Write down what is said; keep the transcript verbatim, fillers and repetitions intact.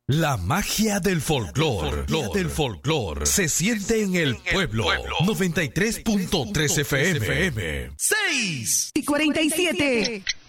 La magia del folclor, del folclor, se siente en el pueblo. noventa y tres punto tres F M. seis y cuarenta y siete.